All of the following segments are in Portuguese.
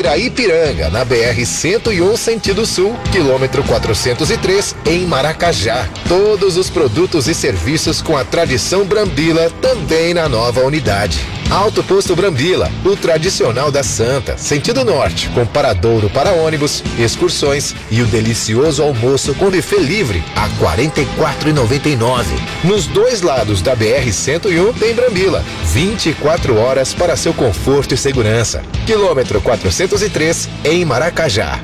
Iraipiranga, na BR-101 sentido sul, quilômetro 403, em Maracajá. Todos os produtos e serviços com a tradição Brambila também na nova unidade. Alto Posto Brambila, o tradicional da Santa, sentido norte, com paradouro para ônibus, excursões e o delicioso almoço com buffet livre a R$ 44,99. Nos dois lados da BR-101 tem Brambila, 24 horas para seu conforto e segurança. Quilômetro 403, em Maracajá.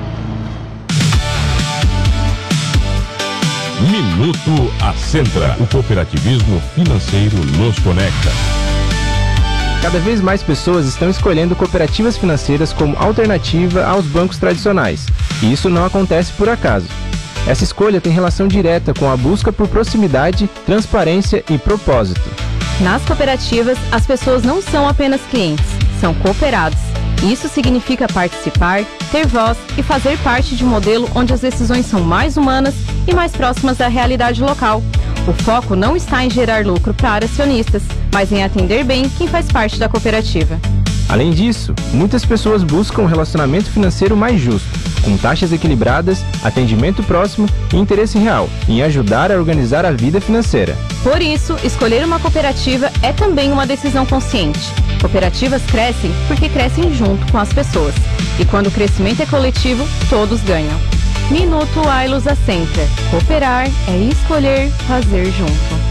Minuto Acentra, o cooperativismo financeiro nos conecta. Cada vez mais pessoas estão escolhendo cooperativas financeiras como alternativa aos bancos tradicionais. E isso não acontece por acaso. Essa escolha tem relação direta com a busca por proximidade, transparência e propósito. Nas cooperativas, as pessoas não são apenas clientes, são cooperados. Isso significa participar, ter voz e fazer parte de um modelo onde as decisões são mais humanas e mais próximas da realidade local. O foco não está em gerar lucro para acionistas, mas em atender bem quem faz parte da cooperativa. Além disso, muitas pessoas buscam um relacionamento financeiro mais justo, com taxas equilibradas, atendimento próximo e interesse real em ajudar a organizar a vida financeira. Por isso, escolher uma cooperativa é também uma decisão consciente. Cooperativas crescem porque crescem junto com as pessoas. E quando o crescimento é coletivo, todos ganham. Minuto Ailos Acentra. Cooperar é escolher fazer junto.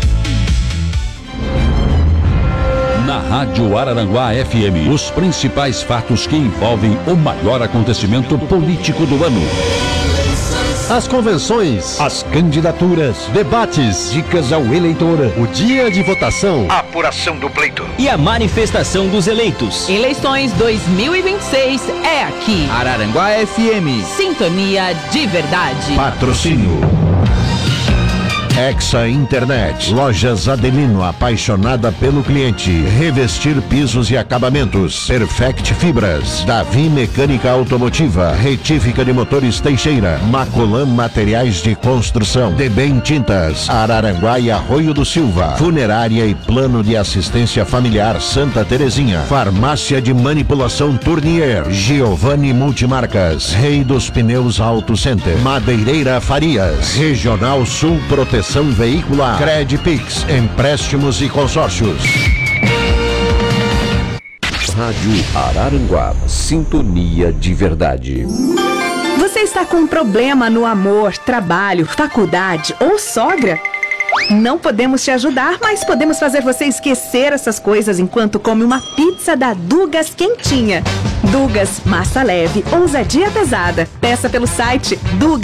Na Rádio Araranguá FM, os principais fatos que envolvem o maior acontecimento político do ano. As convenções, as candidaturas, debates, dicas ao eleitor, o dia de votação, a apuração do pleito e a manifestação dos eleitos. Eleições 2026 é aqui. Araranguá FM. Sintonia de verdade. Patrocínio Hexa Internet, Lojas Adelino, apaixonada pelo cliente. Revestir pisos e acabamentos. Perfect Fibras, Davi Mecânica Automotiva, Retífica de Motores Teixeira, Macolan Materiais de Construção, Debem Tintas, Araranguá e Arroio do Silva, Funerária e Plano de Assistência Familiar Santa Terezinha, Farmácia de Manipulação Tournier, Giovanni Multimarcas, Rei dos Pneus Auto Center, Madeireira Farias, Regional Sul Proteção Veicular, Credpix, empréstimos e consórcios. Rádio Araranguá, sintonia de verdade. Você está com um problema no amor, trabalho, faculdade ou sogra? Não podemos te ajudar, mas podemos fazer você esquecer essas coisas enquanto come uma pizza da Dugas quentinha. Dugas, massa leve, ousadia pesada. Peça pelo site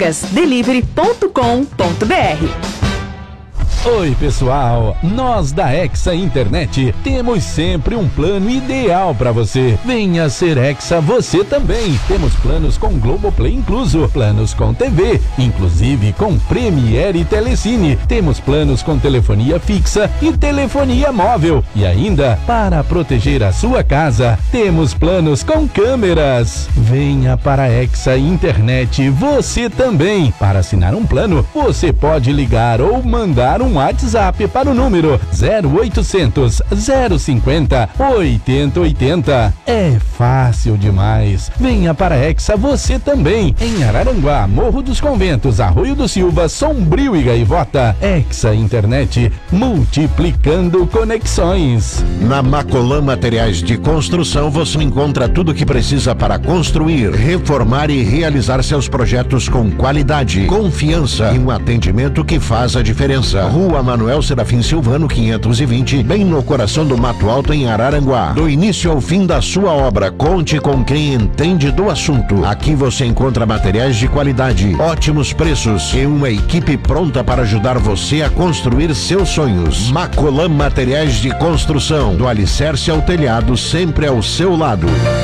dugasdelivery.com.br. Oi pessoal, nós da Hexa Internet temos sempre um plano ideal para você. Venha ser Hexa você também. Temos planos com Globoplay incluso, planos com TV, inclusive com Premiere e Telecine. Temos planos com telefonia fixa e telefonia móvel. E ainda, para proteger a sua casa, temos planos com câmeras. Venha para a Hexa Internet você também. Para assinar um plano, você pode ligar ou mandar um WhatsApp para o número 0800 050 8080. É fácil demais. Venha para a Hexa você também. Em Araranguá, Morro dos Conventos, Arroio do Silva, Sombrio e Gaivota. Hexa Internet, multiplicando conexões. Na Macolan Materiais de Construção você encontra tudo o que precisa para construir, reformar e realizar seus projetos com qualidade, confiança e um atendimento que faz a diferença. Rua Manuel Serafim Silvano 520, bem no coração do Mato Alto, em Araranguá. Do início ao fim da sua obra, conte com quem entende do assunto. Aqui você encontra materiais de qualidade, ótimos preços e uma equipe pronta para ajudar você a construir seus sonhos. Macolan Materiais de Construção, do alicerce ao telhado, sempre ao seu lado.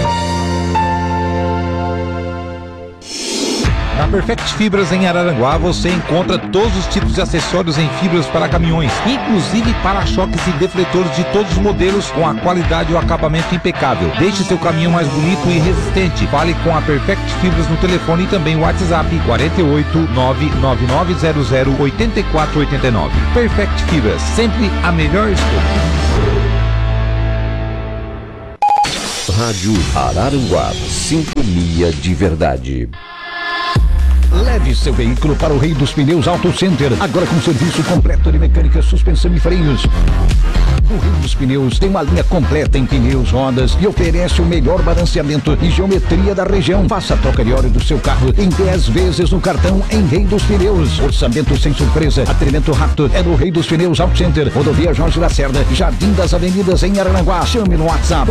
Na Perfect Fibras em Araranguá você encontra todos os tipos de acessórios em fibras para caminhões, inclusive para-choques e defletores de todos os modelos com a qualidade e o acabamento impecável. Deixe seu caminhão mais bonito e resistente. Fale com a Perfect Fibras no telefone e também o WhatsApp 48 99900 8489. Perfect Fibras, sempre a melhor escolha. Rádio Araranguá, sintonia de verdade. Leve seu veículo para o Rei dos Pneus Auto Center, agora com serviço completo de mecânica, suspensão e freios. O Rei dos Pneus tem uma linha completa em pneus, rodas e oferece o melhor balanceamento e geometria da região. Faça a troca de óleo do seu carro em 10 vezes no cartão em Rei dos Pneus. Orçamento sem surpresa, atendimento rápido é no Rei dos Pneus Auto Center, Rodovia Jorge Lacerda, Jardim das Avenidas em Araranguá. Chame no WhatsApp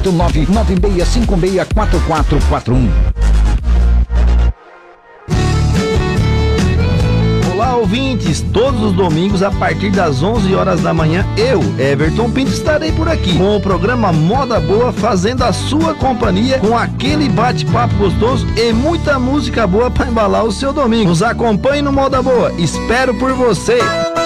489-9656-4441. Olá, ouvintes! Todos os domingos, a partir das 11 horas da manhã, eu, Everton Pinto, estarei por aqui com o programa Moda Boa, fazendo a sua companhia com aquele bate-papo gostoso e muita música boa para embalar o seu domingo. Nos acompanhe no Moda Boa. Espero por você!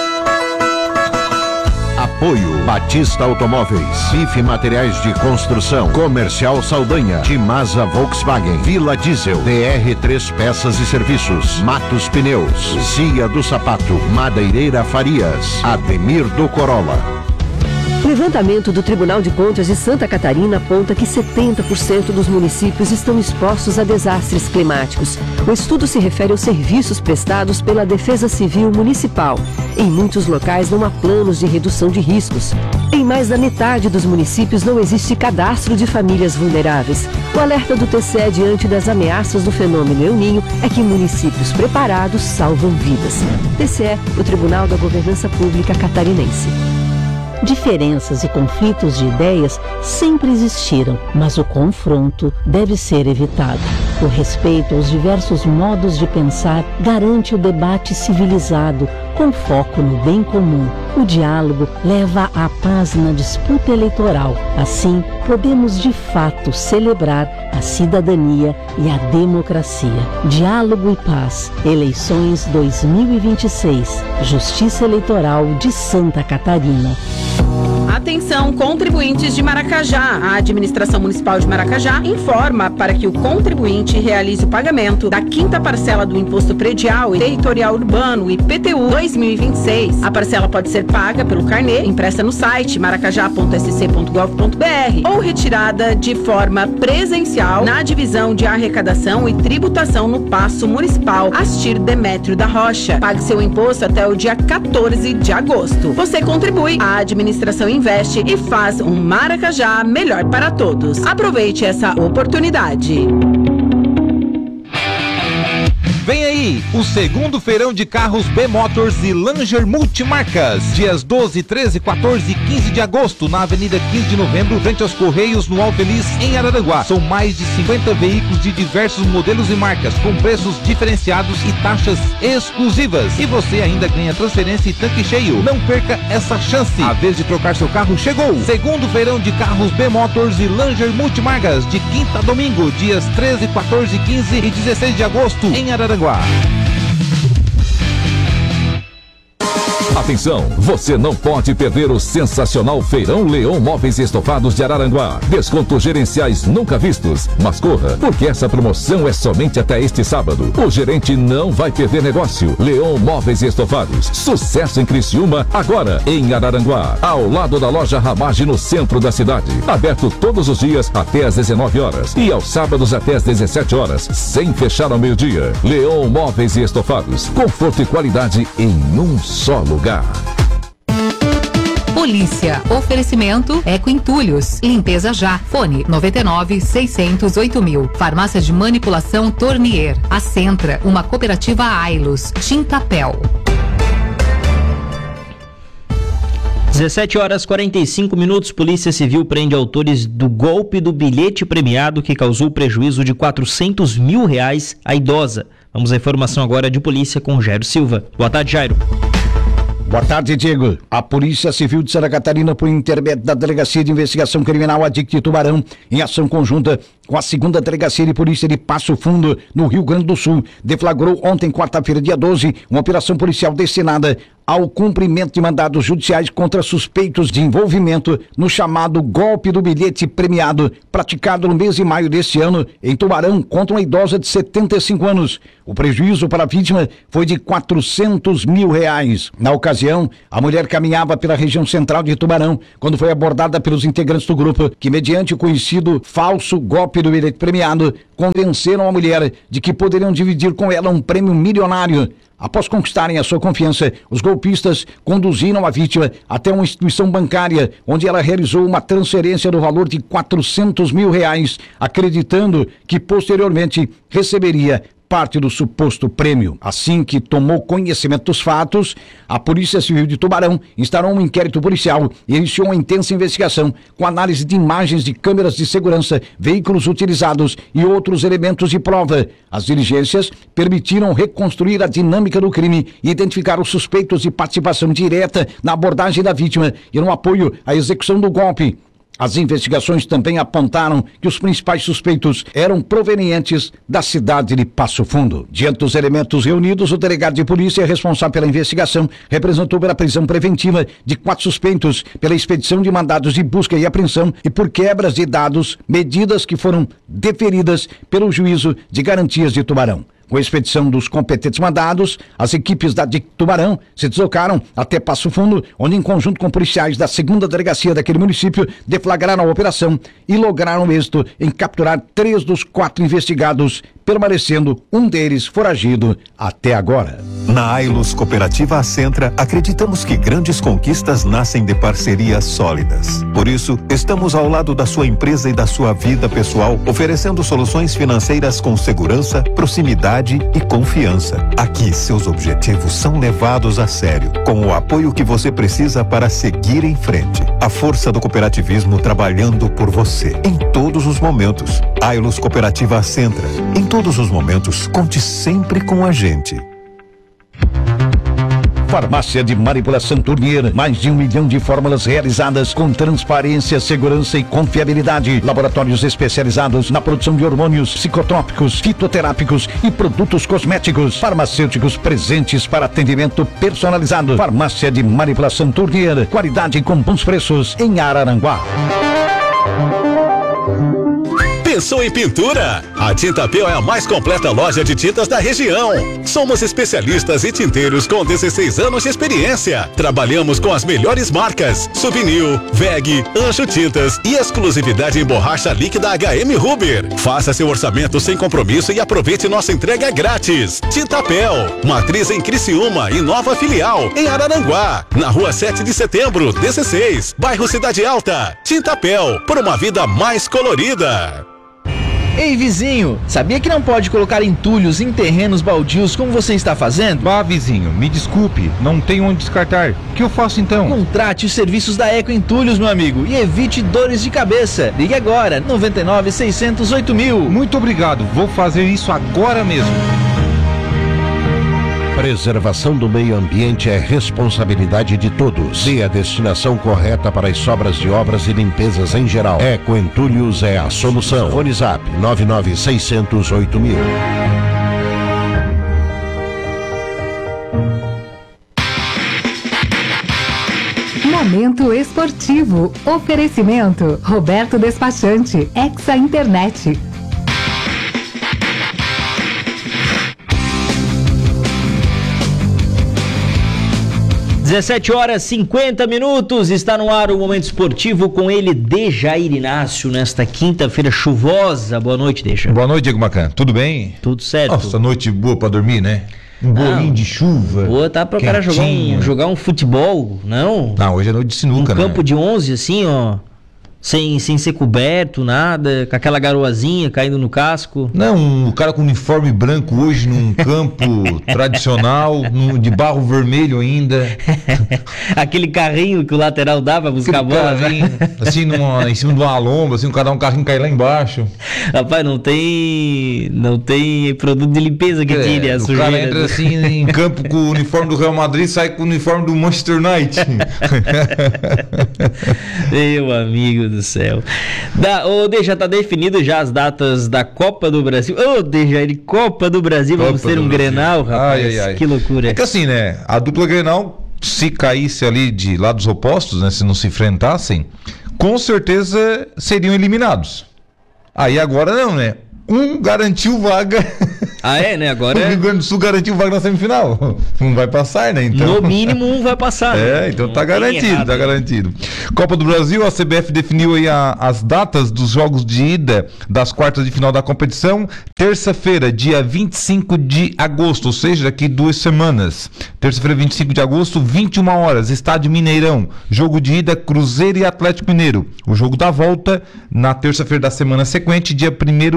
Apoio Batista Automóveis, Bife Materiais de Construção, Comercial Saldanha, Timasa Volkswagen, Vila Diesel, DR3 Peças e Serviços, Matos Pneus, Cia do Sapato, Madeireira Farias, Ademir do Corolla. Levantamento do Tribunal de Contas de Santa Catarina aponta que 70% dos municípios estão expostos a desastres climáticos. O estudo se refere aos serviços prestados pela Defesa Civil Municipal. Em muitos locais não há planos de redução de riscos. Em mais da metade dos municípios não existe cadastro de famílias vulneráveis. O alerta do TCE diante das ameaças do fenômeno El Niño é que municípios preparados salvam vidas. TCE, o Tribunal da Governança Pública Catarinense. Diferenças e conflitos de ideias sempre existiram, mas o confronto deve ser evitado. O respeito aos diversos modos de pensar garante o debate civilizado, com foco no bem comum. O diálogo leva à paz na disputa eleitoral. Assim, podemos de fato celebrar a cidadania e a democracia. Diálogo e paz. Eleições 2026. Justiça Eleitoral de Santa Catarina. Atenção, contribuintes de Maracajá. A Administração Municipal de Maracajá informa para que o contribuinte realize o pagamento da 5ª parcela do Imposto Predial e Territorial Urbano, IPTU 2026. A parcela pode ser paga pelo carnê, impressa no site maracajá.sc.gov.br ou retirada de forma presencial na Divisão de Arrecadação e Tributação no Paço Municipal Astir Demétrio da Rocha. Pague seu imposto até o dia 14 de agosto. Você contribui, a administração investe e faz um Maracajá melhor para todos. Aproveite essa oportunidade. Vem aí, o segundo feirão de carros B-Motors e Langer Multimarcas. Dias 12, 13, 14 e 15 de agosto, na Avenida 15 de Novembro, frente aos Correios, no Alfeliz, em Araranguá. São mais de 50 veículos de diversos modelos e marcas, com preços diferenciados e taxas exclusivas. E você ainda ganha transferência e tanque cheio. Não perca essa chance. A vez de trocar seu carro chegou. Segundo feirão de carros B-Motors e Langer Multimarcas, de quinta a domingo, dias 13, 14, 15 e 16 de agosto, em Araranguá. Atenção, você não pode perder o sensacional Feirão Leão Móveis e Estofados de Araranguá. Descontos gerenciais nunca vistos. Mas corra, porque essa promoção é somente até este sábado. O gerente não vai perder negócio. Leão Móveis e Estofados. Sucesso em Criciúma, agora em Araranguá. Ao lado da loja Ramage, no centro da cidade. Aberto todos os dias até às 19 horas. E aos sábados até às 17 horas. Sem fechar ao meio-dia. Leão Móveis e Estofados. Conforto e qualidade em um só lugar. Polícia. Oferecimento Eco Entulhos. Limpeza já. Fone 99-608.000. Farmácia de Manipulação Tornier. A Centra. Uma cooperativa Ailos. Tintapel. 17 horas 45 minutos. Polícia Civil prende autores do golpe do bilhete premiado que causou prejuízo de R$400 mil à idosa. Vamos à informação agora de polícia com Jairo Silva. Boa tarde, Jairo. Boa tarde, Diego. A Polícia Civil de Santa Catarina, por intermédio da Delegacia de Investigação Criminal ADIC de Tubarão, em ação conjunta, com a 2ª Delegacia de Polícia de Passo Fundo, no Rio Grande do Sul, deflagrou ontem, quarta-feira, dia 12, uma operação policial destinada ao cumprimento de mandados judiciais contra suspeitos de envolvimento no chamado golpe do bilhete premiado, praticado no mês de maio deste ano em Tubarão contra uma idosa de 75 anos. O prejuízo para a vítima foi de R$400 mil. Na ocasião, a mulher caminhava pela região central de Tubarão quando foi abordada pelos integrantes do grupo que, mediante o conhecido falso golpe do bilhete premiado, convenceram a mulher de que poderiam dividir com ela um prêmio milionário. Após conquistarem a sua confiança, os golpistas conduziram a vítima até uma instituição bancária, onde ela realizou uma transferência do valor de R$400 mil, acreditando que posteriormente receberia parte do suposto prêmio. Assim que tomou conhecimento dos fatos, a Polícia Civil de Tubarão instaurou um inquérito policial e iniciou uma intensa investigação com análise de imagens de câmeras de segurança, veículos utilizados e outros elementos de prova. As diligências permitiram reconstruir a dinâmica do crime e identificar os suspeitos de participação direta na abordagem da vítima e no apoio à execução do golpe. As investigações também apontaram que os principais suspeitos eram provenientes da cidade de Passo Fundo. Diante dos elementos reunidos, o delegado de polícia responsável pela investigação representou pela prisão preventiva de 4 suspeitos, pela expedição de mandados de busca e apreensão e por quebras de dados, medidas que foram deferidas pelo Juízo de Garantias de Tubarão. Com a expedição dos competentes mandados, as equipes da DIC Tubarão se deslocaram até Passo Fundo, onde, em conjunto com policiais da 2ª Delegacia daquele município, deflagraram a operação e lograram êxito em capturar 3 dos 4 investigados, permanecendo um deles foragido até agora. Na Ailus Cooperativa Ascentra, acreditamos que grandes conquistas nascem de parcerias sólidas. Por isso, estamos ao lado da sua empresa e da sua vida pessoal, oferecendo soluções financeiras com segurança, proximidade e confiança. Aqui, seus objetivos são levados a sério, com o apoio que você precisa para seguir em frente. A força do cooperativismo trabalhando por você, em todos os momentos. Ailus Cooperativa Ascentra. Em todos os momentos, conte sempre com a gente. Farmácia de Manipulação Tournier, mais de 1 milhão de fórmulas realizadas com transparência, segurança e confiabilidade. Laboratórios especializados na produção de hormônios, psicotrópicos, fitoterápicos e produtos cosméticos. Farmacêuticos presentes para atendimento personalizado. Farmácia de Manipulação Tournier, qualidade com bons preços em Araranguá. Pensou em pintura? A Tintapel é a mais completa loja de tintas da região. Somos especialistas e tinteiros com 16 anos de experiência. Trabalhamos com as melhores marcas: Souvenir, VEG, Anjo Tintas e exclusividade em borracha líquida HM Ruber. Faça seu orçamento sem compromisso e aproveite nossa entrega grátis. Tintapel, matriz em Criciúma e nova filial em Araranguá, na rua 7 de setembro, 16, bairro Cidade Alta. Tintapel, por uma vida mais colorida. Ei, vizinho, sabia que não pode colocar entulhos em terrenos baldios como você está fazendo? Bah, vizinho, me desculpe, não tenho onde descartar. O que eu faço então? Contrate os serviços da Eco Entulhos, meu amigo, e evite dores de cabeça. Ligue agora, 99 608 mil. Muito obrigado, vou fazer isso agora mesmo. Preservação do meio ambiente é responsabilidade de todos. Dê a destinação correta para as sobras de obras e limpezas em geral. Eco Entulhos é a solução. Fone Zap 99 608 mil. Momento esportivo. Oferecimento Roberto Despachante, Exa Internet. 17 horas 50 minutos, está no ar o Momento Esportivo com ele, Dejair Inácio, nesta quinta-feira chuvosa. Boa noite, Deja. Boa noite, Diego Macan. Tudo bem? Tudo certo. Nossa, noite boa pra dormir, né? Um bolinho de chuva. Boa, tá pra o cara jogar um futebol, não? Não, hoje é noite de sinuca, né? Um campo de 11, assim, ó. Sem ser coberto, nada, com aquela garoazinha caindo no casco. Não, o cara com uniforme branco hoje num campo tradicional, de barro vermelho ainda. Aquele carrinho que o lateral dá pra buscar a bola, né? Assim, em cima de uma lomba, assim, um carrinho cai lá embaixo. Rapaz, não tem produto de limpeza que tire a sujeira. O cara entra assim em campo com o uniforme do Real Madrid, sai com o uniforme do Manchester United. Meu amigo do céu. Já tá definido já as datas da Copa do Brasil. Dejair, Copa do Brasil, vamos ter um Grenal, rapaz. Ai. Que loucura. É que assim, né? A dupla Grenal, se caísse ali de lados opostos, né? Se não se enfrentassem, com certeza seriam eliminados. Aí agora não, né? Um garantiu vaga. Ah, é, né? Agora o Rio Grande do Sul garantiu vaga na semifinal. Um vai passar, né? Então... No mínimo um vai passar. Né? Então tá garantido, tá garantido. Copa do Brasil, a CBF definiu aí as datas dos jogos de ida das quartas de final da competição. Terça-feira, dia 25 de agosto, ou seja, daqui 2 semanas. Terça-feira, 25 de agosto, 21 horas, Estádio Mineirão. Jogo de ida, Cruzeiro e Atlético Mineiro. O jogo da volta, na terça-feira da semana sequente, dia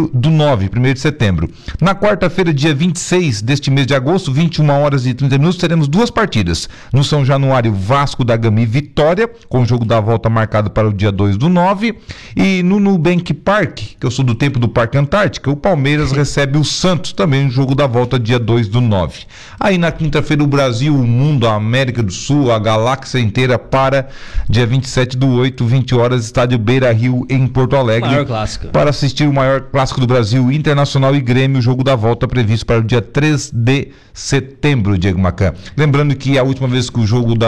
1º de setembro. Na quarta-feira, dia 26 deste mês de agosto, 21 horas e 30 minutos, teremos 2 partidas. No São Januário, Vasco da Gama e Vitória, com o jogo da volta marcado para o dia 2/9. E no Nubank Park, que eu sou do tempo do Parque Antártica, o Palmeiras recebe o Santos, também o jogo da volta dia 2/9. Aí na quinta-feira, o Brasil, o mundo, a América do Sul, a galáxia inteira para dia 27/8, 20 horas, Estádio Beira-Rio em Porto Alegre. Maior clássico. Para assistir o maior clássico do Brasil, Internacional e Grêmio, o jogo da volta previsto para o dia 3 de setembro, Diego Macan. Lembrando que a última vez que o jogo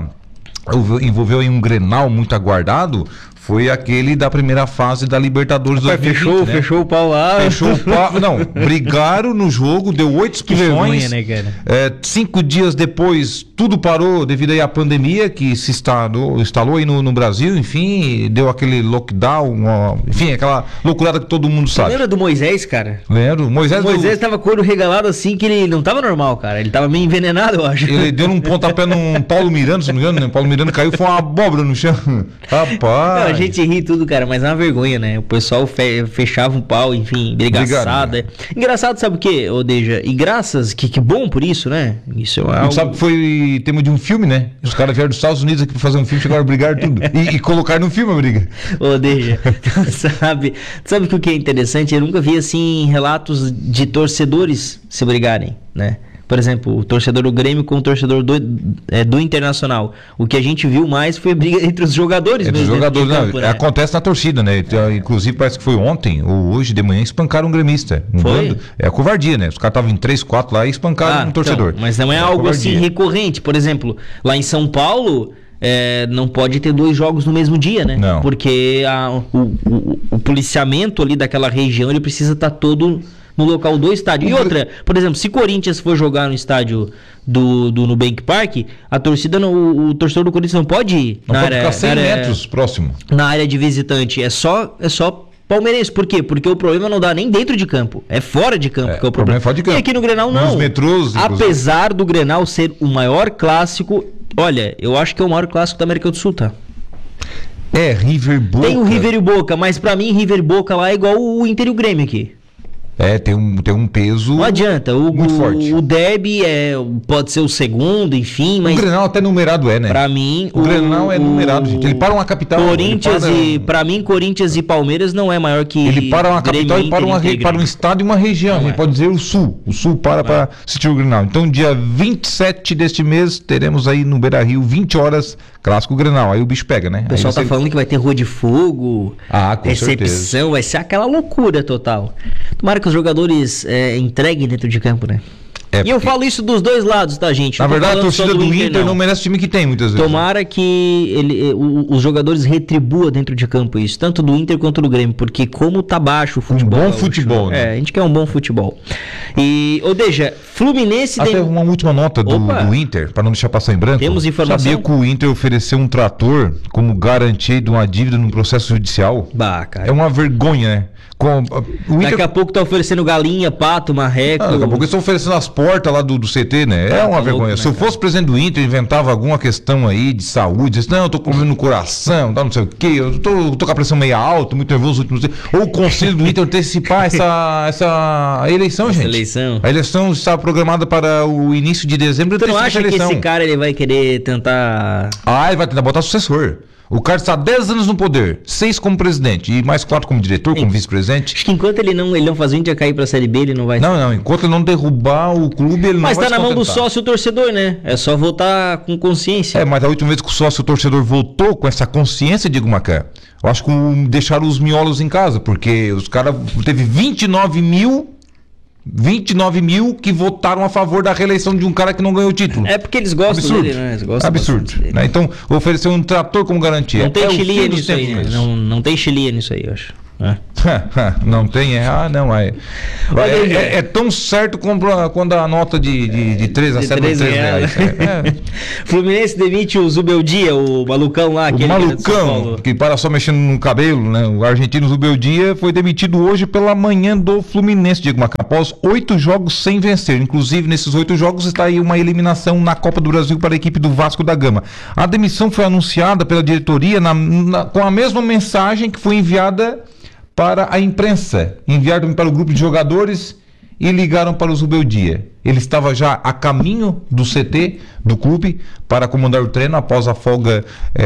envolveu em um Grenal muito aguardado foi aquele da primeira fase da Libertadores 2020, fechou o pau lá. Fechou o pau. Não, brigaram no jogo, deu 8 expulsões. Que vergonha, né, cara? 5 dias depois, tudo parou devido aí à pandemia que se instalou aí no Brasil, enfim, deu aquele lockdown, enfim, aquela loucurada que todo mundo sabe. Lembra do Moisés, cara? Lembro. Moisés tava com o olho regalado assim, que ele não tava normal, cara. Ele tava meio envenenado, eu acho. Ele deu um pontapé num Paulo Miranda, se não me engano, né? Paulo Miranda caiu, foi uma abóbora no chão. Rapaz. A gente ri tudo, cara, mas é uma vergonha, né? O pessoal fechava um pau, enfim, brigaçada. Engraçado, sabe o quê, Deja? E graças, que bom por isso, né? Isso é algo... Sabe que foi tema de um filme, né? Os caras vieram dos Estados Unidos aqui pra fazer um filme, chegaram a brigar tudo. E colocar no filme a briga. Deja, sabe que o que é interessante? Eu nunca vi, assim, relatos de torcedores se brigarem, né? Por exemplo, o torcedor do Grêmio com o torcedor do Internacional. O que a gente viu mais foi a briga entre os jogadores. Entre os jogadores, campo, né? Acontece na torcida, né? Inclusive, parece que foi ontem ou hoje de manhã, espancaram um gremista. Foi? É a covardia, né? Os caras estavam em 3, 4 lá e espancaram um torcedor. Então, mas não é algo covardia. Assim recorrente. Por exemplo, lá em São Paulo... não pode ter 2 jogos no mesmo dia, né? Não. Porque o policiamento ali daquela região, ele precisa estar todo no local do estádio. E outra, por exemplo, se Corinthians for jogar no estádio do Nubank Park, a torcida, o torcedor do Corinthians não pode ir. Não pode ficar 100 metros próximo. Na área de visitante. É só palmeirense. Por quê? Porque o problema não dá nem dentro de campo. É fora de campo que é o problema. É fora de campo. E aqui no Grenal não. Nos metrôs, apesar do Grenal ser o maior clássico, olha, eu acho que é o maior clássico da América do Sul, tá? River e Boca. Tem o River e Boca, mas pra mim River e Boca lá é igual o Inter e o Grêmio aqui. Tem um peso. Não adianta, muito forte. O derby pode ser o segundo, enfim, mas... O Grenal até numerado né? Pra mim... O Grenal é numerado, gente. Ele para uma capital... Pra mim, Corinthians e Palmeiras não é maior que... Ele para uma capital e para um estado e uma região. A gente pode dizer o Sul. O Sul para assistir o Grenal. Então, dia 27 deste mês, teremos aí no Beira-Rio, 20 horas, clássico Grenal. Aí o bicho pega, né? O pessoal tá falando que vai ter rua de fogo, com recepção, certeza. Vai ser aquela loucura total. Tomara que os jogadores entreguem dentro de campo, né? E eu falo isso dos dois lados, tá, gente? Na verdade, a torcida do Inter não merece o time que tem, muitas vezes. Tomara que os jogadores retribuam dentro de campo isso, tanto do Inter quanto do Grêmio, porque como tá baixo o futebol... Um bom futebol, né? A gente quer um bom futebol. E, Deja, Fluminense... Até uma última nota do Inter, para não deixar passar em branco. Temos informação? Sabia que o Inter ofereceu um trator como garantia de uma dívida num processo judicial? Cara. É uma vergonha, né? Daqui a pouco tá oferecendo galinha, pato, marreco... Daqui a pouco eles estão oferecendo as portas lá do CT, né? É uma vergonha. Louco, se eu fosse presidente do Inter, inventava alguma questão aí de saúde, disse, não, eu tô com problema no coração, não sei o quê, eu tô com a pressão meio alta, muito nervoso, ou o conselho do Inter antecipar essa eleição, gente. A eleição está programada para o início de dezembro. Você não acha que esse cara ele vai querer tentar... Ele vai tentar botar sucessor. O cara está 10 anos no poder, 6 como presidente e mais 4 como diretor, como vice-presidente. Acho que enquanto ele não fazer o Índia cair pra Série B, ele não vai... Não, enquanto ele não derrubar o clube, ele não vai se Mas tá na mão do contentar. sócio e torcedor, né? É só votar com consciência. Mas a última vez que o sócio e o torcedor votou com essa consciência, Diego Macan, eu acho que deixaram os miolos em casa, porque os caras... Teve 29 mil que votaram a favor da reeleição de um cara que não ganhou o título. É porque eles gostam dele, né? Eles gostam Absurdo. Né? Então, oferecer um trator como garantia. Não tem chilia o nisso aí, né? Não tem chilia nisso aí, eu acho. Não tem, não é. É tão certo quando a nota de 3 a 7 reais. Fluminense demite o Zubeldia, o malucão lá. O malucão, que para só mexendo no cabelo, né? O argentino Zubeldia foi demitido hoje pela manhã do Fluminense, Diego Macan, após 8 jogos sem vencer. Inclusive, nesses 8 jogos está aí uma eliminação na Copa do Brasil para a equipe do Vasco da Gama. A demissão foi anunciada pela diretoria com a mesma mensagem que foi enviada para a imprensa. Enviaram para o grupo de jogadores e ligaram para o Zubeldia. Ele estava já a caminho do CT do clube para comandar o treino após a folga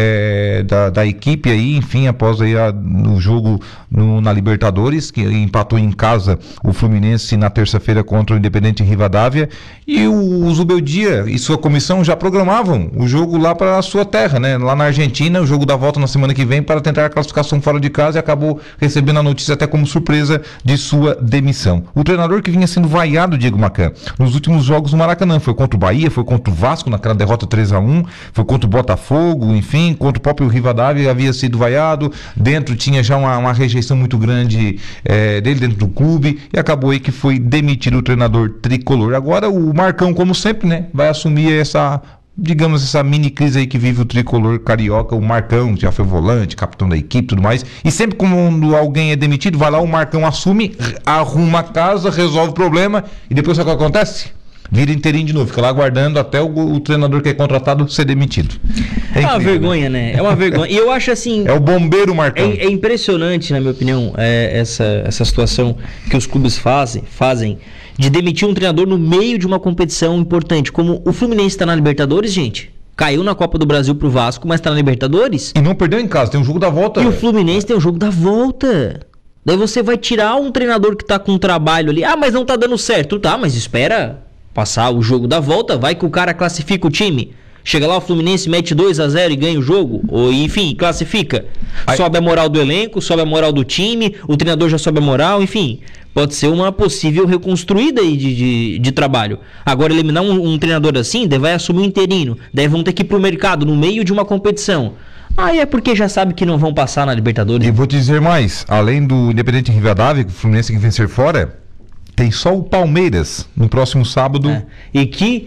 da equipe aí, enfim, após aí no jogo na Libertadores, que empatou em casa o Fluminense na terça-feira contra o Independente Rivadavia, e o Zubeldia e sua comissão já programavam o jogo lá para a sua terra, né? Lá na Argentina, o jogo da volta na semana que vem para tentar a classificação fora de casa, e acabou recebendo a notícia até como surpresa de sua demissão. O treinador que vinha sendo vaiado, Diego Macan, nos últimos jogos no Maracanã, foi contra o Bahia, foi contra o Vasco naquela derrota 3-1, foi contra o Botafogo, enfim, contra o próprio Rivadavia, havia sido vaiado, dentro tinha já uma rejeição muito grande dele dentro do clube, e acabou aí que foi demitido o treinador tricolor. Agora o Marcão, como sempre, né, vai assumir essa mini crise aí que vive o tricolor carioca. O Marcão já foi volante, capitão da equipe e tudo mais, e sempre quando alguém é demitido, vai lá, o Marcão assume, arruma a casa, resolve o problema, e depois sabe o que acontece? Vira inteirinho de novo, fica lá aguardando até o treinador que é contratado ser demitido. É uma vergonha, né? É uma vergonha. E eu acho assim... É o bombeiro Marcão. É impressionante, na minha opinião, essa situação que os clubes fazem de demitir um treinador no meio de uma competição importante. Como o Fluminense está na Libertadores, gente. Caiu na Copa do Brasil pro Vasco, mas está na Libertadores. E não perdeu em casa, tem um jogo da volta. E o Fluminense tem um jogo da volta. Daí você vai tirar um treinador que tá com um trabalho ali. Mas não tá dando certo. Tá, mas espera passar o jogo da volta, vai que o cara classifica o time. Chega lá, o Fluminense mete 2-0 e ganha o jogo, ou enfim, classifica. Sobe a moral do elenco, sobe a moral do time, o treinador já sobe a moral, enfim. Pode ser uma possível reconstruída aí de trabalho. Agora, eliminar um treinador assim, daí vai assumir um interino, daí vão ter que ir pro mercado no meio de uma competição. Aí é porque já sabe que não vão passar na Libertadores. E vou te dizer mais, além do Independente Rivadavia, que o Fluminense tem que vencer fora, tem só o Palmeiras no próximo sábado. E que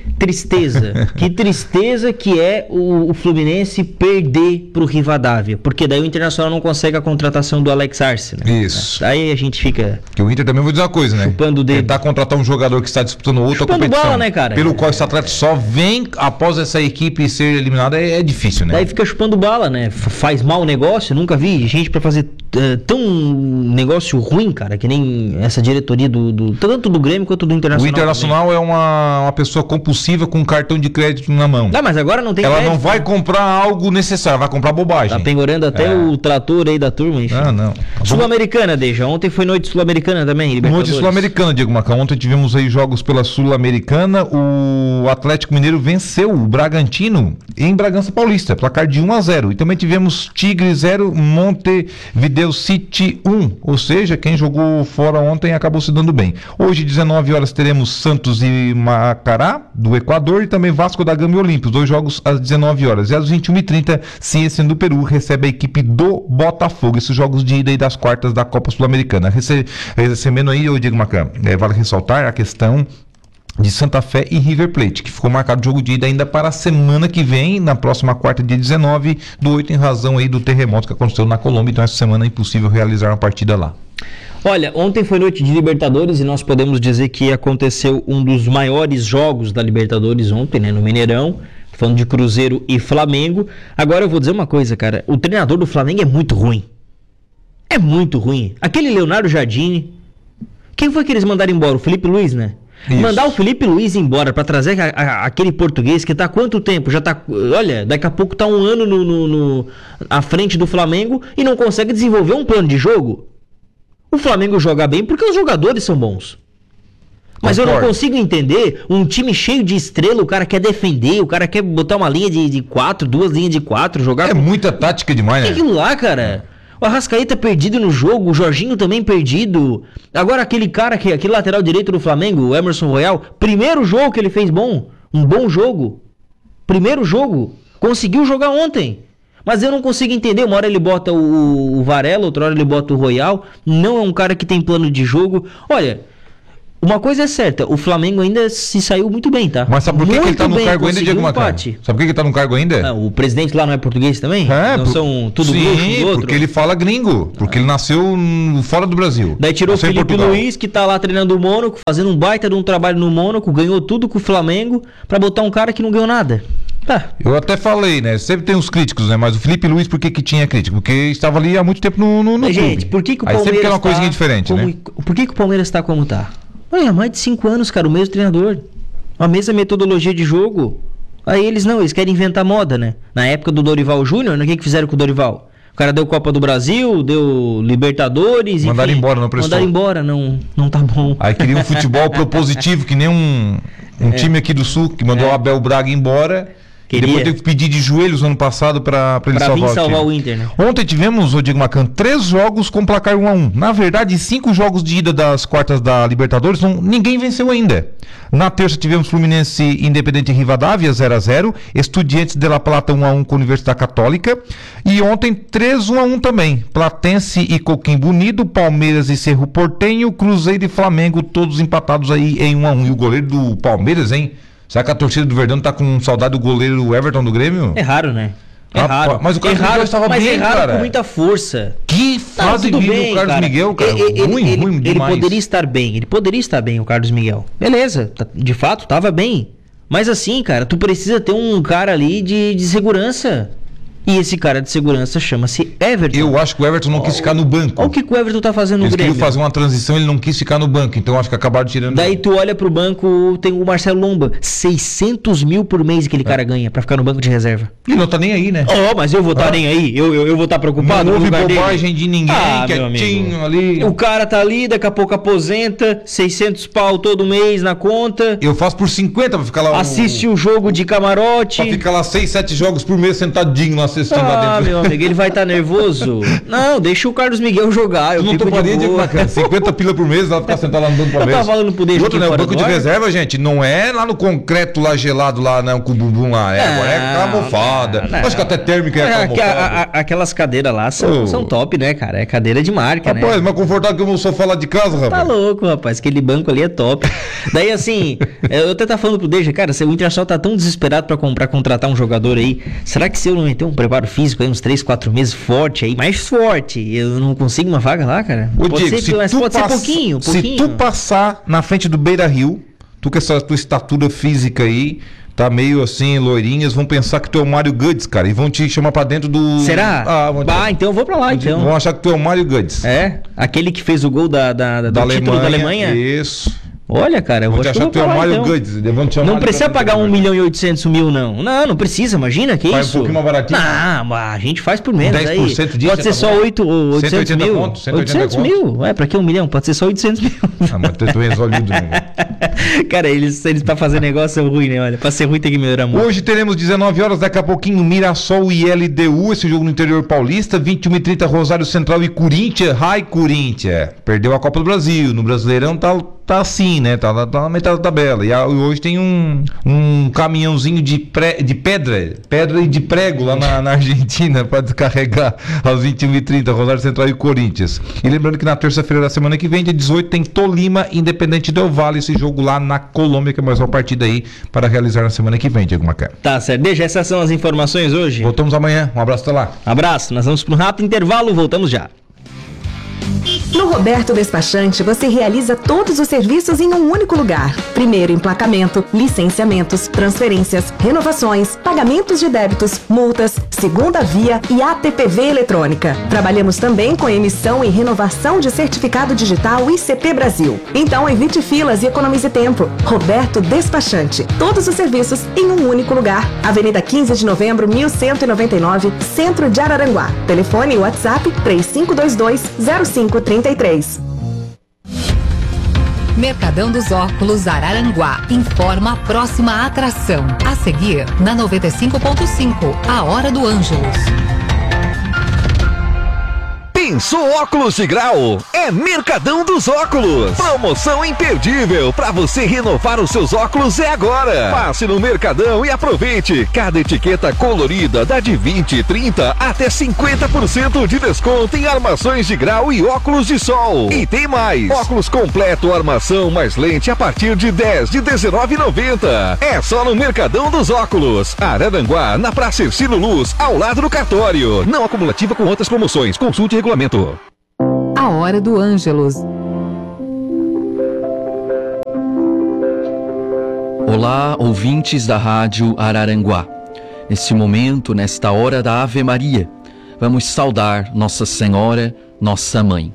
tristeza que é o Fluminense perder pro Rivadavia, porque daí o Internacional não consegue a contratação do Alex Arce, né? Isso. Aí a gente fica... Que o Inter também, vou dizer uma coisa, né? Chupando o dedo. Tentar contratar um jogador que está disputando outra competição. Bola, né, cara? Pelo qual esse atleta só vem após essa equipe ser eliminada, é difícil, né? Daí fica chupando bala, né? Faz mal o negócio, nunca vi gente pra fazer tão negócio ruim, cara, que nem essa diretoria tanto do Grêmio quanto do Internacional. O Internacional também é uma pessoa compulsiva com cartão de crédito na mão. Mas agora não tem Ela crédito, não vai comprar algo necessário, vai comprar bobagem. Tá pengorando até o trator aí da turma, enfim. Não. Sul-Americana, Deja. Ontem foi noite sul-americana também, Libertadores. Noite sul-americana, Diego Macan. Ontem tivemos aí jogos pela Sul-Americana. O Atlético Mineiro venceu o Bragantino em Bragança Paulista, placar de 1-0. E também tivemos Tigre 0, Montevideo City 1. Ou seja, quem jogou fora ontem acabou se dando bem. Hoje, 19 horas, teremos Santos e Macará, do Equador, e também Vasco da Gama e Olímpia. Os dois jogos às 19 horas. E às 21h30, Ciência do Peru recebe a equipe do Botafogo. Esses jogos de ida e das quartas da Copa Sul-Americana. Recebendo aí, eu digo, Macan, vale ressaltar a questão de Santa Fé e River Plate, que ficou marcado o jogo de ida ainda para a semana que vem, na próxima quarta, dia 19/8, em razão aí do terremoto que aconteceu na Colômbia. Então essa semana é impossível realizar uma partida lá. Olha, ontem foi noite de Libertadores e nós podemos dizer que aconteceu um dos maiores jogos da Libertadores ontem, né, no Mineirão, falando de Cruzeiro e Flamengo. Agora eu vou dizer uma coisa, cara, o treinador do Flamengo é muito ruim. É muito ruim. Aquele Leonardo Jardine, quem foi que eles mandaram embora? O Felipe Luiz, né? Isso. Mandar o Felipe Luiz embora pra trazer aquele português que tá há quanto tempo? Já tá, olha, daqui a pouco tá um ano à frente do Flamengo e não consegue desenvolver um plano de jogo. O Flamengo joga bem porque os jogadores são bons. Mas eu não consigo entender um time cheio de estrela, o cara quer defender, o cara quer botar uma linha de 4, 2 linhas de 4, jogar... É muita tática demais, né? Que aquilo lá, cara? O Arrascaeta perdido no jogo, o Jorginho também perdido. Agora aquele cara, aquele lateral direito do Flamengo, o Emerson Royal, primeiro jogo que ele fez bom, um bom jogo. Primeiro jogo, conseguiu jogar ontem. Mas eu não consigo entender, uma hora ele bota o Varela, outra hora ele bota o Royal, não é um cara que tem plano de jogo. Olha... Uma coisa é certa, o Flamengo ainda se saiu muito bem, tá? Mas sabe por que ele tá no cargo ainda, Diego Macan? Sabe por que ele tá no cargo ainda? O presidente lá não é português também? Não são tudo bruxo do outro? Porque ele fala gringo, porque ele nasceu fora do Brasil. Daí tirou o Felipe Luiz, que tá lá treinando o Mônaco, fazendo um baita de um trabalho no Mônaco, ganhou tudo com o Flamengo, pra botar um cara que não ganhou nada. Tá. Eu até falei, né? Sempre tem uns críticos, né? Mas o Felipe Luiz, por que tinha crítico? Porque estava ali há muito tempo no clube. Gente, por que o Palmeiras sempre tem uma coisinha diferente, né? Por que o Palmeiras tá como tá? Olha, há mais de 5 anos, cara, o mesmo treinador. A mesma metodologia de jogo. Aí eles querem inventar moda, né? Na época do Dorival Júnior, o que fizeram com o Dorival? O cara deu Copa do Brasil, deu Libertadores... Mandaram embora, não prestou. Mandaram embora, não tá bom. Aí queria um futebol propositivo, que nem um time aqui do Sul, que mandou o Abel Braga embora... E depois teve que pedir de joelhos no ano passado pra ele salvar o Inter, né? Ontem tivemos, Diego Macan, 3 jogos com placar 1-1. Na verdade, 5 jogos de ida das quartas da Libertadores, ninguém venceu ainda. Na terça tivemos Fluminense Independente Rivadavia 0-0, Estudiantes de La Plata 1-1 com a Universidade Católica. E ontem 3-1-1 também. Platense e Coquimbo Unido, Palmeiras e Cerro Porteño, Cruzeiro e Flamengo, todos empatados aí em 1-1. E o goleiro do Palmeiras, hein? Será que a torcida do Verdão tá com saudade do goleiro Everton do Grêmio? É raro, né? É raro. Mas o Carlos Miguel estava bem, cara. Com muita força. Que fase vive o Carlos Miguel, cara. Ruim demais. Ele poderia estar bem, o Carlos Miguel. Beleza, de fato, tava bem. Mas assim, cara, tu precisa ter um cara ali de segurança. E esse cara de segurança chama-se Everton. Eu acho que o Everton não quis ficar no banco. Olha o que o Everton tá fazendo no Grêmio. Ele queria fazer uma transição, ele não quis ficar no banco. Então acho que acabaram tirando. Daí tu olha pro banco, tem o Marcelo Lomba. 600 mil por mês aquele cara ganha pra ficar no banco de reserva. Ele não tá nem aí, né? Mas eu vou estar nem aí. Eu vou estar preocupado. Não houve bobagem de ninguém, quietinho ali. O cara tá ali, daqui a pouco aposenta, 600 pau todo mês na conta. Eu faço por 50 pra ficar lá. Assiste o jogo de camarote. Pra ficar lá 6, 7 jogos por mês sentadinho lá assistindo lá dentro. Meu amigo, ele vai estar nervoso? Não, deixa o Carlos Miguel jogar. Eu não tomaria de 50 pila por mês lá ficar sentado lá no banco do Palmeiras. Eu tava falando pro outro, né? O banco de reserva, gente, não é lá no concreto lá gelado lá, não, com o bumbum lá. Agora é camuflada. Acho que até térmica é camufada. Aquelas cadeiras lá são top, né, cara? É cadeira de marca, né? Rapaz, mais confortável que o meu sofá lá de casa, rapaz. Tá louco, rapaz. Aquele banco ali é top. Daí, assim, eu até tava falando pro Deja, cara, se o Internacional tá tão desesperado pra contratar um jogador aí, será que se eu não meter um preparo físico aí, uns 3, 4 meses forte aí, mais forte, eu não consigo uma vaga lá, cara? Pode ser pouquinho. Se tu passar na frente do Beira-Rio, tu com essa tua estatura física aí, tá meio assim, loirinhas, vão pensar que tu é o Mário Götze, cara, e vão te chamar pra dentro do... Será? Então eu vou pra lá, então. Vão achar que tu é o Mário Götze. É? Aquele que fez o gol do título da Alemanha? Isso. Olha, cara, eu vou achar que tu é o Mário Götze. Não precisa pagar 1.800.000, não. Não precisa, imagina, que faz isso? Um pouquinho mais baratinho. Não, a gente faz por menos. 10% aí. disso. Pode ser só 800 mil. 800 mil? Pra que 1 milhão? Pode ser só 800 mil. Mas tu és olhudo, né? Cara, eles pra fazer negócio é ruim, né? Olha, pra ser ruim tem que melhorar muito. Hoje teremos 19 horas, daqui a pouquinho, Mirassol e LDU, esse jogo no interior paulista, 21h30, Rosário Central e Corinthians. Corinthians. Perdeu a Copa do Brasil, no Brasileirão tá assim, né? Tá na metade da tabela. E hoje tem um caminhãozinho de pedra e de prego lá na Argentina para descarregar às 21h30, Rosário Central e Corinthians. E lembrando que na terça-feira da semana que vem, dia 18, tem Tolima Independente Del Valle, esse jogo lá na Colômbia, que é mais uma partida aí para realizar na semana que vem, Diego Macan. Tá certo. Deixa, essas são as informações hoje. Voltamos amanhã. Um abraço, até lá. Abraço. Nós vamos para um rápido intervalo, voltamos já. No Roberto Despachante, você realiza todos os serviços em um único lugar. Primeiro, emplacamento, licenciamentos, transferências, renovações, pagamentos de débitos, multas, segunda via e APPV eletrônica. Trabalhamos também com emissão e renovação de certificado digital ICP Brasil. Então, evite filas e economize tempo. Roberto Despachante. Todos os serviços em um único lugar. Avenida 15 de Novembro, 1199, Centro de Araranguá. Telefone e WhatsApp 3522-0533. Mercadão dos Óculos Araranguá informa a próxima atração. A seguir, na 95.5, a Hora do Ângelus. Pensou óculos de grau? É Mercadão dos Óculos. Promoção imperdível para você renovar os seus óculos é agora. Passe no Mercadão e aproveite. Cada etiqueta colorida dá de 20, 30 até 50% de desconto em armações de grau e óculos de sol. E tem mais. Óculos completo, armação mais lente a partir de 10 de R$19,90. É só no Mercadão dos Óculos. Araranguá, na Praça Ercílio Luz, ao lado do cartório. Não acumulativa com outras promoções. Consulte regulamento. A Hora do Ângelus. Olá, ouvintes da Rádio Araranguá. Nesse momento, nesta hora da Ave Maria, vamos saudar Nossa Senhora, nossa Mãe.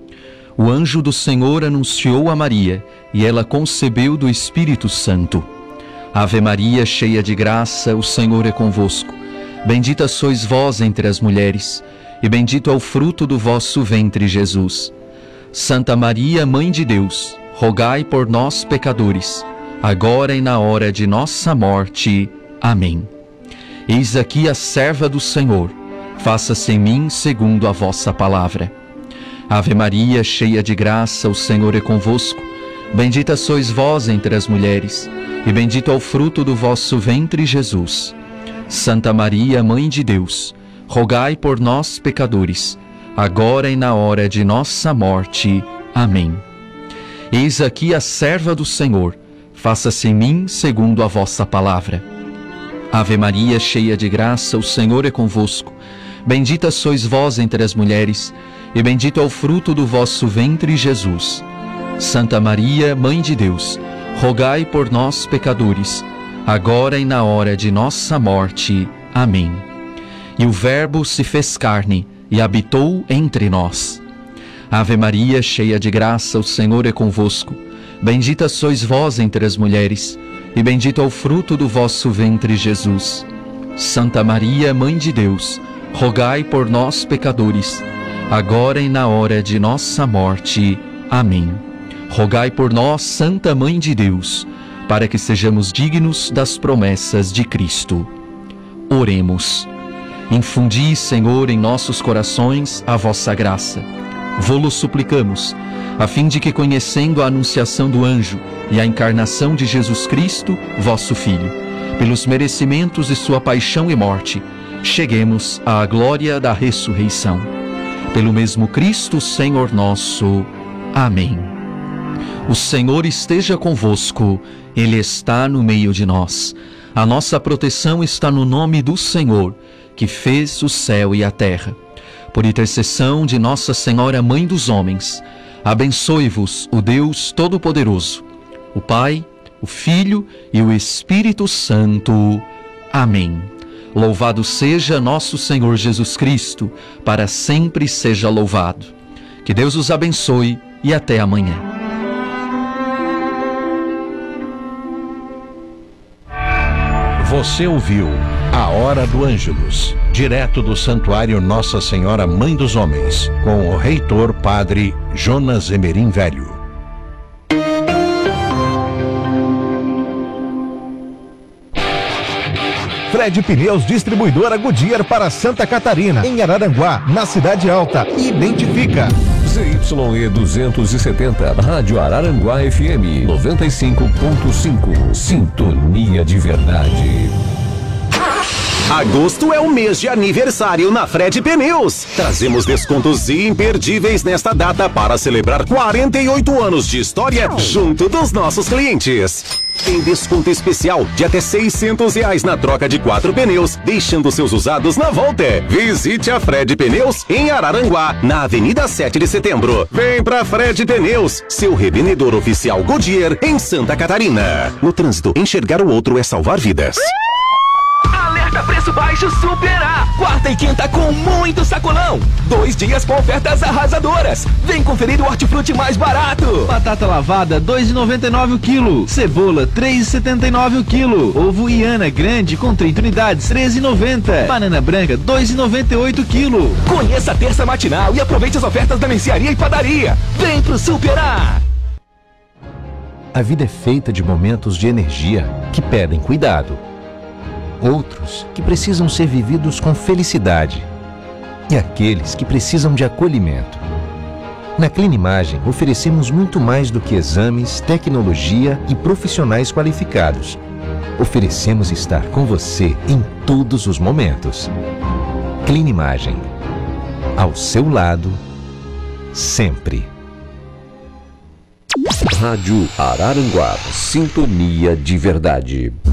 O anjo do Senhor anunciou a Maria e ela concebeu do Espírito Santo. Ave Maria, cheia de graça, o Senhor é convosco. Bendita sois vós entre as mulheres, e bendito é o fruto do vosso ventre, Jesus. Santa Maria, Mãe de Deus, rogai por nós, pecadores, agora e na hora de nossa morte. Amém. Eis aqui a serva do Senhor, faça-se em mim segundo a vossa palavra. Ave Maria, cheia de graça, o Senhor é convosco. Bendita sois vós entre as mulheres, e bendito é o fruto do vosso ventre, Jesus. Santa Maria, Mãe de Deus, rogai por nós, pecadores, agora e na hora de nossa morte. Amém. Eis aqui a serva do Senhor, faça-se em mim segundo a vossa palavra. Ave Maria, cheia de graça, o Senhor é convosco. Bendita sois vós entre as mulheres, e bendito é o fruto do vosso ventre, Jesus. Santa Maria, Mãe de Deus, rogai por nós, pecadores, agora e na hora de nossa morte. Amém. E o Verbo se fez carne e habitou entre nós. Ave Maria, cheia de graça, o Senhor é convosco. Bendita sois vós entre as mulheres, e bendito é o fruto do vosso ventre, Jesus. Santa Maria, Mãe de Deus, rogai por nós, pecadores, agora e na hora de nossa morte. Amém. Rogai por nós, Santa Mãe de Deus, para que sejamos dignos das promessas de Cristo. Oremos. Infundi, Senhor, em nossos corações a vossa graça. Vô-lo suplicamos, a fim de que, conhecendo a anunciação do anjo e a encarnação de Jesus Cristo, vosso Filho, pelos merecimentos de sua paixão e morte, cheguemos à glória da ressurreição. Pelo mesmo Cristo, Senhor nosso. Amém. O Senhor esteja convosco, Ele está no meio de nós. A nossa proteção está no nome do Senhor, que fez o céu e a terra. Por intercessão de Nossa Senhora, Mãe dos Homens, abençoe-vos o Deus Todo-Poderoso, o Pai, o Filho e o Espírito Santo. Amém. Louvado seja nosso Senhor Jesus Cristo, para sempre seja louvado. Que Deus os abençoe e até amanhã. Você ouviu A Hora do Ângelus, direto do Santuário Nossa Senhora Mãe dos Homens, com o reitor Padre Jonas Emerim Velho. Fred Pneus, distribuidora Goodyear para Santa Catarina, em Araranguá, na Cidade Alta. Identifica. ZYE 270, Rádio Araranguá FM 95.5. Sintonia de verdade. Agosto é o mês de aniversário na Fred Pneus. Trazemos descontos imperdíveis nesta data para celebrar 48 anos de história junto dos nossos clientes. Tem desconto especial de até R$600 na troca de 4 pneus, deixando seus usados na volta. Visite a Fred Pneus em Araranguá, na Avenida 7 de Setembro. Vem pra Fred Pneus, seu revendedor oficial Goodyear em Santa Catarina. No trânsito, enxergar o outro é salvar vidas. Alerta preço baixo Super A. Quarta e quinta com muito sacolão. 2 dias com ofertas arrasadoras. Vem conferir o hortifruti mais barato. Batata lavada, R$ 2,99 o quilo. Cebola, R$ 3,79 o quilo. Ovo Iana grande com 30 unidades, R$ 13,90. Banana branca, R$ 2,98 o quilo. Conheça a terça matinal e aproveite as ofertas da mercearia e padaria. Vem pro Super A. A vida é feita de momentos de energia que pedem cuidado. Outros que precisam ser vividos com felicidade. E aqueles que precisam de acolhimento. Na Clinimagem, oferecemos muito mais do que exames, tecnologia e profissionais qualificados. Oferecemos estar com você em todos os momentos. Clinimagem. Ao seu lado, sempre. Rádio Araranguá, sintonia de verdade.